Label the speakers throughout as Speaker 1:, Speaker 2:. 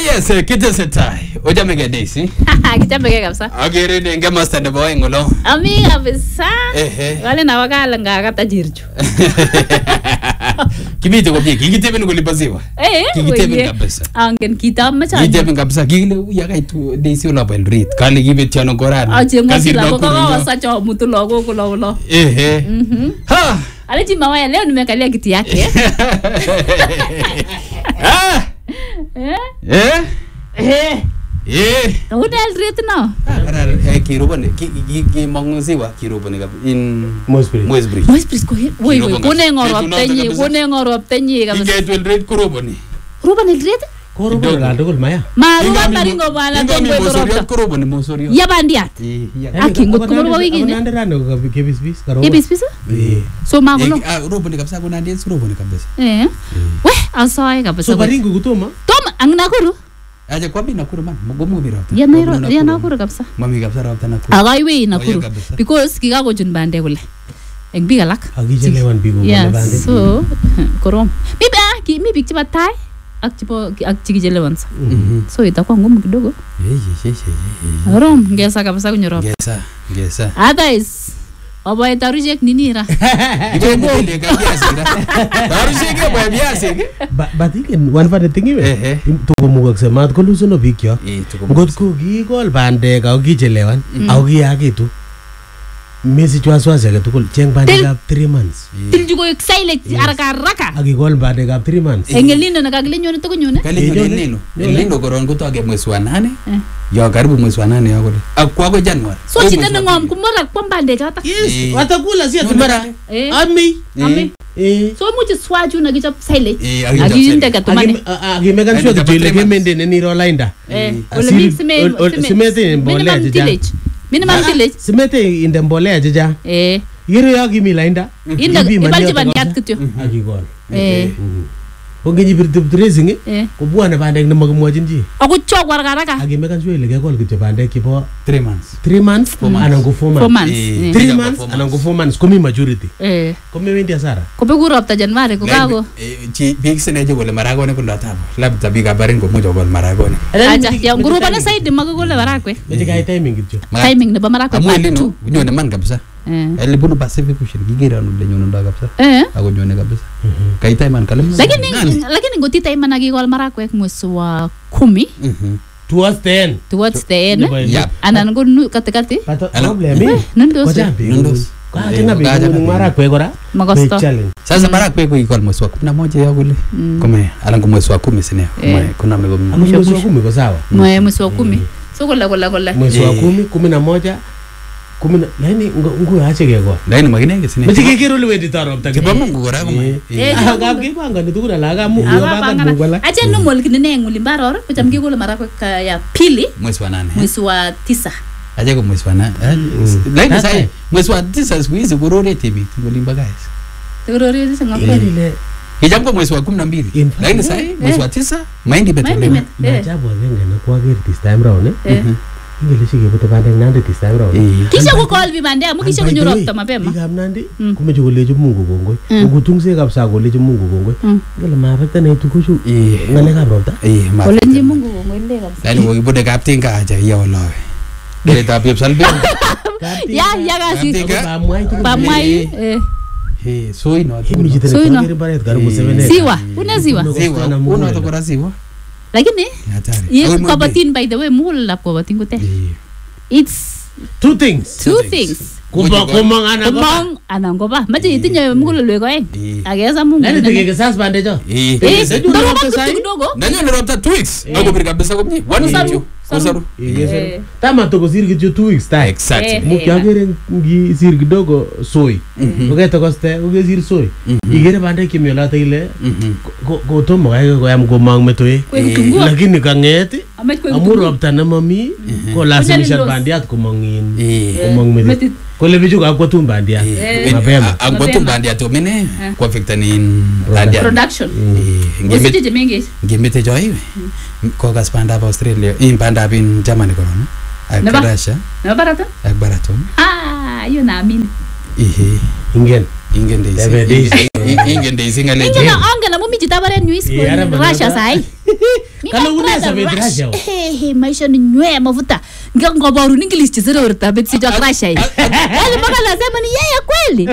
Speaker 1: Yes, kitesetai. Ojamege Daisy.
Speaker 2: Kichapeke kabisa.
Speaker 1: Agere nenge master nebo ngolo.
Speaker 2: Ami kabisa. Wale na wakala ngakata jircho.
Speaker 1: Kimite komie, kikiteben kulipa ziwa. Kikiteben kabisa.
Speaker 2: Angen kitab macha.
Speaker 1: Kikiteben kabisa. Kikile yakaitu Daisy ola Belrit. Kale kibetyo no korani.
Speaker 2: Aje ngosila ko kawasa cha mtu logo kulo.
Speaker 1: Ha.
Speaker 2: Aleti mawaya leo nimekalia kiti yake. Hotel rate now.
Speaker 1: Kirobone ki mangusiwa kirobone in Moisbridge
Speaker 2: ko woi kone ngorop tenyi kabisa.
Speaker 1: Ingetwel rate korobone.
Speaker 2: Robone rate?
Speaker 3: Korobone la dogol maya.
Speaker 2: Maruba maringo bala tombo korobone.
Speaker 1: Korobone mosorio.
Speaker 2: Yabandiat. Akingo korobone wiki ne.
Speaker 3: Nandera no kebis karo.
Speaker 2: Kebis. So magolo.
Speaker 1: Robone kabisa kuna ndiye robone kabisa.
Speaker 2: We asai kabisa.
Speaker 3: So baringo kutoma.
Speaker 2: Toma ang Nakuru.
Speaker 1: Aje kwa Nakuru man magomo birota.
Speaker 2: Ya Nakuru kabisa.
Speaker 1: Mami kabisa rawta Nakuru.
Speaker 2: Agaiwe Nakuru because kikakochun bande kule. Eng big alak.
Speaker 3: Akijelewan bigo kule bande.
Speaker 2: So korom. Mi big chiba tai ak chikijelewan sa. So itakuwa ngumu kidogo. Korom ngesa kabisa kunyoro.
Speaker 1: Ngesa.
Speaker 2: Others Oboy tarujek ninira.
Speaker 1: Ibe mbele kabiasi nda. Tarujek oboy biasi ke.
Speaker 3: But again one for the thing iwe. Tukomukakse mat kolusuno biik yo. Ngot ko kikol bandek ako kichelewan ako kiyakitu. Mesich waswasi age tugul cheng bandekab 3 months.
Speaker 2: Tiljugo exile haraka.
Speaker 3: Akikol bandekab 3 months.
Speaker 2: Engelino nakagile nyone to kunyone.
Speaker 1: Elino koron kutoke mwezi wa 8. Yo karibu mwezi wa 8 yako. Akwako January.
Speaker 2: So chitana ngom kumara kwa bandek hata.
Speaker 3: Yes, watakula si atumara. Ami.
Speaker 2: So much swaju na kichap silage.
Speaker 1: Aginde
Speaker 2: katumane.
Speaker 3: Agimekan sure to ile kemende ni Rolinda.
Speaker 2: Ole mix
Speaker 3: simete mbolea jaja.
Speaker 2: Minimum village.
Speaker 3: Simete inde mbolea jaja. Yire yagimi Linda.
Speaker 2: Inda ibalje bandiat kityo.
Speaker 3: Agigol. Ongenyi birtibtrezing ko bwana bandek ne magimwajin ji.
Speaker 2: Ako chok wargaraka.
Speaker 3: Agimekan sure ile kekol kityo bandek kibo
Speaker 1: 3 months.
Speaker 3: 3 months anan ko 4 months. 3 months anan ko 4 months komi majority. Komi wendi asara.
Speaker 2: Kobeku ropta January ko kago.
Speaker 1: Big seneje kole maragone kundo tabo. Labda biga barin ko mujo kol maragone.
Speaker 2: Acha ya nguru bana side magogole barakwe.
Speaker 3: Meje kai timing kityo.
Speaker 2: Timing ne ba marakwe.
Speaker 1: Amwelino nyone man kabisa. Elibuno Pacific Ocean gigira no lenyo ndo kabisa. Ako nyone kabisa. Kai time man kalem.
Speaker 2: Lakini ngoti time man agigol marakwe mwezi wa 10.
Speaker 3: Towards the end.
Speaker 1: Yep.
Speaker 2: Anan ko katikati.
Speaker 3: Problem
Speaker 2: Nandos.
Speaker 3: Tena bigo marakwe kora.
Speaker 2: Magosto.
Speaker 1: Sasa marakwe ko ikol mwezi wa 11 ya kule. Kome alango mwezi wa 10 sine. Kuna mego.
Speaker 3: Mwezi wa 10 ko sawa.
Speaker 2: Mwezi wa 10. So kola.
Speaker 3: Mwezi wa 10, 11 Laini nguo ache keko.
Speaker 1: Laini maginenge sine.
Speaker 3: Mati kikiro liwendi tarop
Speaker 1: Kiba mungu kora kuma.
Speaker 3: Agam kibanga ni tukuna laga mu banga mungu la.
Speaker 2: Acha numol kinene nguli baror kucham kikolo marakwe ya pili.
Speaker 1: Mwezi wa 8.
Speaker 2: Mwezi wa 9.
Speaker 1: Acha ko mwezi wa 8. Laini sai mwezi wa 9 siku hizi kurore tibi ngolimba guys.
Speaker 2: Kurore hizi ngapeli.
Speaker 1: Kijamko mwezi wa 12. Laini sai mwezi wa 9 mahindi betelema.
Speaker 3: Majabu ngenge na kwa geri this time round Ingele shike boto bandek nandi this time round.
Speaker 2: Kisha ko call bi bandek amu kisha kunyo ropta mapema.
Speaker 3: Ikam nandi kumeje kolejo Mungu kongoi. Ukutungse kabisa kolejo Mungu kongoi. Ngele mabeta na itukushu. Ngale ka ropta.
Speaker 2: Kolejo Mungu kongoi le kabisa.
Speaker 1: Yaani wo bode kapten ka aja ya walawe. Gele tapip salbe.
Speaker 2: Ya kasi. Pamwai.
Speaker 1: Soy no.
Speaker 3: Soy no.
Speaker 2: Siwa. Una siwa.
Speaker 1: Una to kora siwa.
Speaker 2: Lakini ye kabatin by the way mul lap kabatin ko te. It's
Speaker 3: two things. Kumang
Speaker 2: anang ko ba? Maji itinya mul lwe ko agesa mungu.
Speaker 3: Nani tege sas bande jo?
Speaker 1: Nanyo ropta 2 weeks. Ako birika besa ko ni. 1 week. Kusaru.
Speaker 3: Tama to ko sirgi 2 weeks time.
Speaker 1: Exactly.
Speaker 3: Mukiagere ngi sirgi dogo soy. Uge to koste uge sir soy. Igere bande kimyola ile go to mo ko yam go mang metoe. Lakini kanget amuru opta na mami ko lazimisha bandiat ko mangin. Ko mang metoe. Ko le biju ka ko tum bandiat. Mapema.
Speaker 1: Ang ko tum bandiat to mene ko afectanin bandiat.
Speaker 2: Production.
Speaker 1: Ngimete joy. Ko gas panda Australia. In panda bin Germany ko no. Ak Russia.
Speaker 2: Na barato?
Speaker 1: Ak barato.
Speaker 2: Yun namin.
Speaker 3: Ingen
Speaker 1: Daisy ngale.
Speaker 2: Ingena angela mo mi jita bare news ko Russia sai.
Speaker 3: Kala une sabet Russia.
Speaker 2: Maisha ni nywe mafuta. Ngoboru ni English chisero urta bet si Russia. Wale mpaka nasema ni yeye kweli.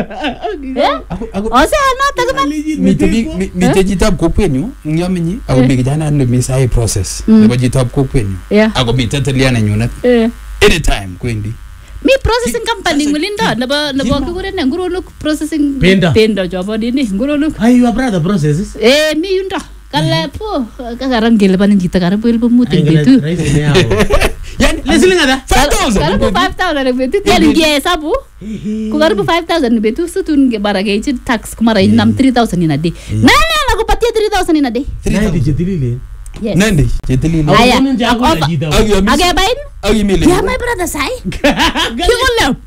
Speaker 2: Ose anata kama
Speaker 1: mite jitab kokwenyu ngyamenyi ako bigijana ndo misai process nebo jitab kokwenyu ako mite teliana nyunet anytime kwendi
Speaker 2: mi processing company ngulindo nebo kigurene ngurunuk processing pendo jobo dini ngurunuk
Speaker 3: Ay your brother processes
Speaker 2: mi yundo kale po kagaran geleban jita karapo ilbo mutin betu
Speaker 1: yani
Speaker 3: lesling ada
Speaker 1: 5000
Speaker 2: karapo 5000 betu yani ngie sabu ku karapo 5000 betu sutun ge barage chi tax kumara inam 3000 in a day nani anakupatia 3000 in a day
Speaker 3: nani jetilile
Speaker 1: nandi jetilile
Speaker 2: aya
Speaker 3: age
Speaker 2: bain
Speaker 1: agimile
Speaker 2: ya my brother sai kigolem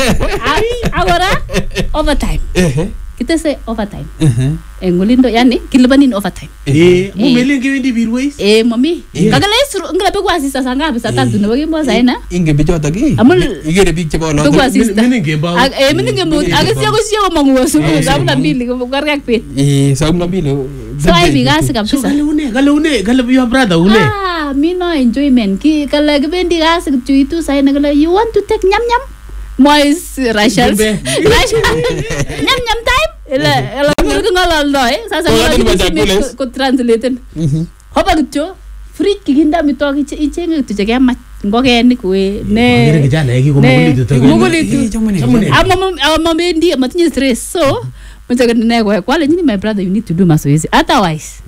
Speaker 2: agora overtime kita say overtime ngulindo yani kilbanin overtime
Speaker 3: mumele ngewendi birways
Speaker 2: mami kagala isuru ngala pe kwasi sasa ngapi saa 3 nebo kimbo sai na
Speaker 1: inge bichota ki
Speaker 2: amul
Speaker 1: igere bik chebo lo
Speaker 3: mini ngemba
Speaker 2: mini ngembo agisiya ko siya ko manguosu sabuna mbili ko karyak pe
Speaker 1: sabuna mbili
Speaker 2: sai bigasi kabisa
Speaker 3: kale your brother une
Speaker 2: mi no enjoyment ki kala gebendi gas kitu sai na kala you want to take nyam nyam mois Russians nyam nyam type ela ngolol doy sasa ko translate hoba kityo fridge kikinda mitwogik ichenge kityo chekema ngokenik we ne
Speaker 3: kijana yeki
Speaker 2: mugulitu amamendi amatinye stress so mchaka ne kwa nyini my brother you need to do mazoezi otherwise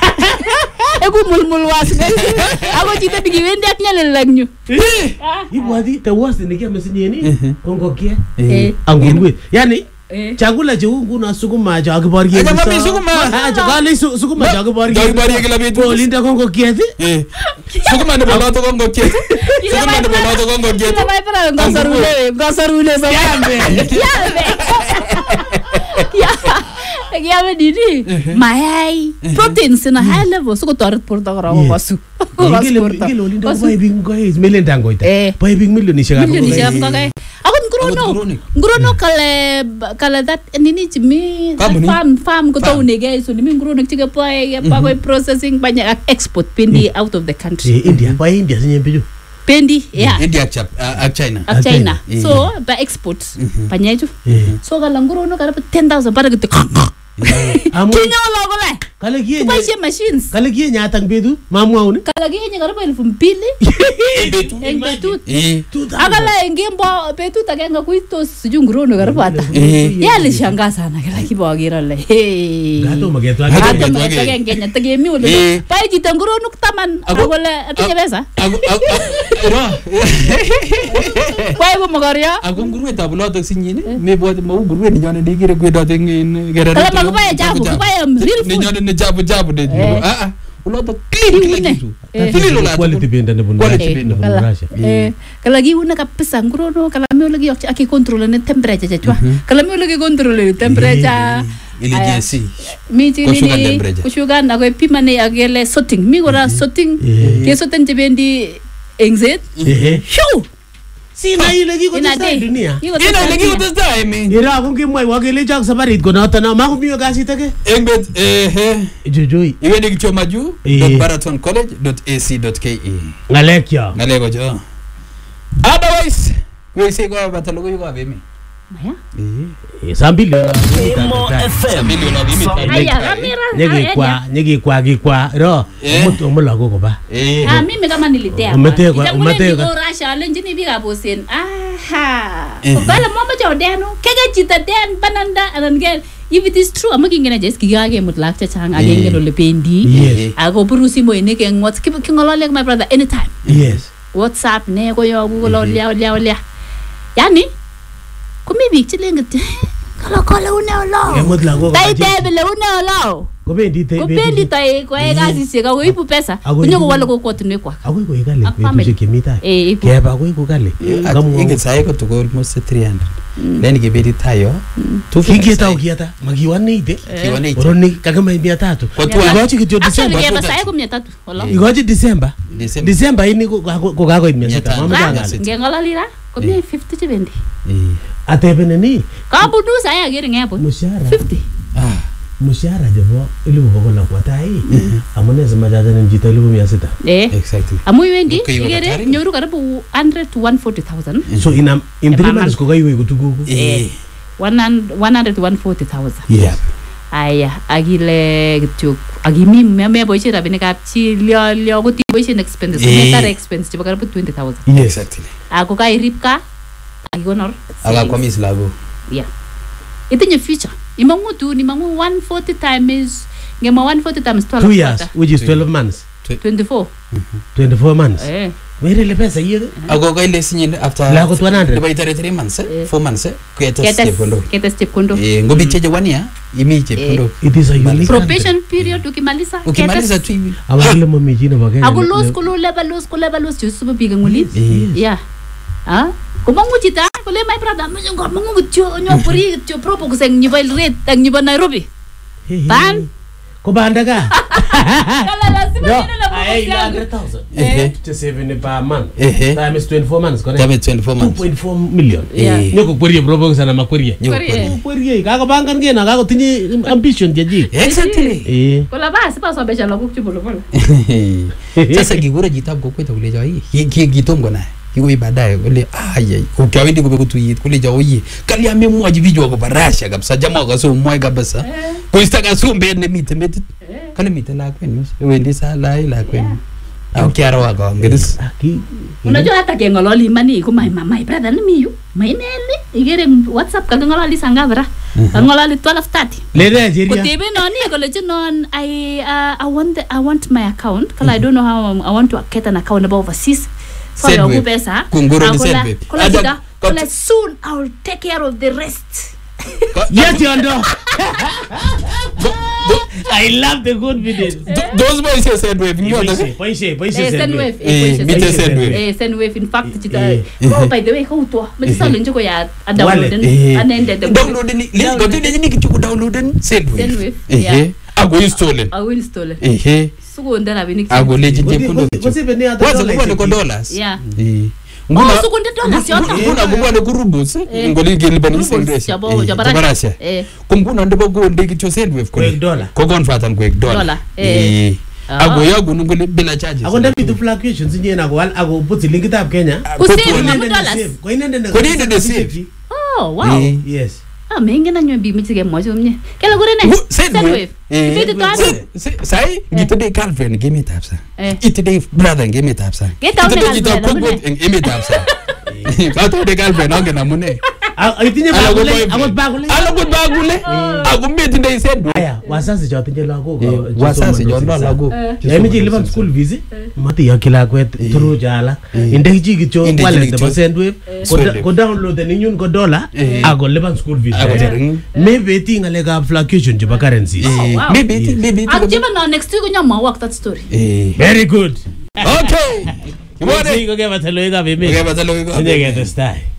Speaker 2: egu mulmul was ako chito dikiwendi ak nyalelagnu
Speaker 3: ibwati the worst nikiamesinyeni kongokia angurwe yani chakula cheu nguno sukuma cha kiborgie kale sukuma cha kiborgie
Speaker 1: kila betu
Speaker 3: kolinda kongokiet
Speaker 1: sukuma ne boloto kongokiet sukuma ne boloto kongokiet
Speaker 2: kila mai para ngosarule sakambe Kiame dini mayai proteins in a high level so kotoret porta kora kosu
Speaker 3: ngile olinda boy big guys million tangoita boy big millionishek
Speaker 2: akon ngurono kale that nini chimi farm ko tawne guys so nimi ngurono chike boy pa processing banya export pendi out of the country
Speaker 3: India sinyembejo
Speaker 2: pendi
Speaker 1: India ak China
Speaker 2: so by export panyeju so kala ngurono kala 10,000 para gitu kinyo logole
Speaker 3: kala gie
Speaker 2: kwa machines
Speaker 3: kala gie nyatang bedu mamwaune
Speaker 2: kala gie nyakara 2,000 betu akala ngembo betu takenga kuitos siju ngurono karapata yali shanga sana kala kibogira le
Speaker 3: gato magetwa
Speaker 2: kenya tagemi ole pai jita ngurono taman akole atinye pesa kwa ibo magaria
Speaker 1: ako nguruwe tabuloto sinyini mebot mau nguruwe ni nyone digire kwedote ngin gerere
Speaker 2: kubaya jabu kubaya real food
Speaker 1: ni nyone ni jabu de uloto clean
Speaker 3: quality benda ne bunu Russia
Speaker 2: kala gi una kapisa ngurono kala me lagi aki control ne temperature chachwa kala me lagi control temperature
Speaker 1: ile jesi
Speaker 2: miti ni kushuga na ko pima ne agele sorting mi gora sorting ke sorting bendi engzet shoo
Speaker 3: sina ile giko testa dunia
Speaker 1: ina ile giko testa
Speaker 3: ira ko ngimwai wagele jak sabarit ko nota na makumiyo kasi take
Speaker 1: engbet
Speaker 3: jojoi
Speaker 1: iwendi kichoma juu .baratoncollege.ac.ke ngaleko jo otherwise we say go batalo go bemi
Speaker 2: maya
Speaker 3: sambili nyegi kwa ro mtu mulago ko ba
Speaker 2: mimi kama nilitea umeteka Russia lenjini biga bosen bala mama jodeno kega chita den bananda anan if it is true amagi ngena jes kigage mutlak cha chang agenge lo lependi ago burusi mo ene ke ngot kingolole my brother anytime WhatsApp ne ko yo google lia yani kumi big chilenge kala uneolo taitebele uneolo kupendi tai kwa kazi sika ko ipu pesa kunyo wala ko kotune kwa
Speaker 3: agoi ko igale betu kemita keba agoi ko gale
Speaker 1: inge sai ko to almost 300 then ke bedi tayo
Speaker 3: tukieta ukiata magiwane ide oroni kagama 300 igochi kityo December
Speaker 2: keba sai ko 300 wala
Speaker 3: igochi December ini ko gago 100 mama jangale
Speaker 2: ngengolalira ko 50 70
Speaker 3: atebene ni
Speaker 2: ka budu saya gere ngepo
Speaker 3: mushara
Speaker 2: 50
Speaker 3: mshahara jebo ilibu bokola kwa tai amune sema jaja ni jita ilibu 600
Speaker 1: exactly
Speaker 2: amu wendi igere nyoru karibu 100 to 140,000
Speaker 3: so in 3 months ko kaiwe kutugugu
Speaker 2: 100 to 140,000
Speaker 1: yeah
Speaker 2: aya agile kityo agimi me boisie rabinik ab chi lyo ko ti boisie expenses meter expense chebo karibu 20,000
Speaker 1: yes exactly
Speaker 2: ako kai ripka agikonor
Speaker 1: aga komis lago
Speaker 2: yeah itinye future imangu 140 times ngema 140 times 12
Speaker 3: 2 years which is 12 months 24 months where le pesa yeye
Speaker 1: ago kaile sinye after
Speaker 3: la ko 100
Speaker 1: le baitare 3 months 4 months keta step kondo ngobi cheje 1 year imi chepondo
Speaker 3: it is a unique
Speaker 2: probation period ukimaliza
Speaker 1: tu hivi
Speaker 3: awale mami jina bagaya
Speaker 2: ago los level jusu biga nguli yeah kumangu chita kole my brother mjungo mangu tyo nyopuri tyo propo kuseng nyiba rate ang nyiba Nairobi ban
Speaker 3: ko bandaga
Speaker 2: kala lazima
Speaker 3: nina la 100,000 to save in per month time is 24 months correct
Speaker 1: time 24 months
Speaker 3: 2.4 million nyoko kweri propo sana makwerie kweri kago bangan ngena kago tinyi ambition jeji
Speaker 1: exactly
Speaker 2: kola basi pa so besha lokuk chulo pole
Speaker 1: sasa kigura jitab kokweta kule jai kitomgo na hiyo baadaye wale ukiawendi kubekutuyit kule jaoyi kali amemwaji video kwa barasha kabisa jamaa kaso mwa kabisa kuistaka sumbe ne mite kale mite la kwenu wendi sala ila kwenu au kiara wako ngedis
Speaker 2: unajua hata kengololi mani ko my brother ni miyu my nele igere WhatsApp ka ngololi sangavra ngololi 12:30
Speaker 3: lele jeria
Speaker 2: kutebe noni kole non I want my account kala I don't know how I want to get an account about overseas so yo kupesa
Speaker 1: kungoro ni selbe
Speaker 2: kola soon I will take care of the rest
Speaker 3: yes you know I love the good videos
Speaker 1: those boys say Sendwave you know
Speaker 3: poise
Speaker 2: Sendwave in fact chita oh by the way how to mjisalo njoko ya download
Speaker 1: let's go to the kitu download Sendwave ago install sugo ndala bini ago legit kundo waza kwa dollars
Speaker 2: yeah
Speaker 1: nguna
Speaker 2: sugo dollars yota
Speaker 1: nguna kubona kurubus ngoli ngelipa nisendress jabarasha kumkuna ndebo go ndiki cho Sendwave ko convert and quick dollar ago yago ngoli bila charges
Speaker 3: ago ndabi to fluctuations nyena ago put link tab Kenya
Speaker 2: ko
Speaker 3: inende the save
Speaker 2: oh wow
Speaker 3: yes
Speaker 2: mengi na nywe bimi tige mojo mnye kala gore ne Sendwave ifite tani
Speaker 1: sai gitode girlfriend game tapsa itode brother game tapsa itode game tapsa kato de girlfriend onge na mune
Speaker 3: itinye bagule
Speaker 1: ago meti ndai Sendwave
Speaker 3: aya wasasi jote je lago
Speaker 1: wasasi jote lago
Speaker 3: emi je live school visit mati yakila kwet turu jala inde ji gicho wallet de Sendwave ko download ni nyun ko dollar ago live school visit maybe tinga lega fluctuation je currency
Speaker 1: maybe
Speaker 2: akjiba na next week nyama work that story
Speaker 3: very good
Speaker 1: okay
Speaker 3: you want to go get a look at me
Speaker 1: get the style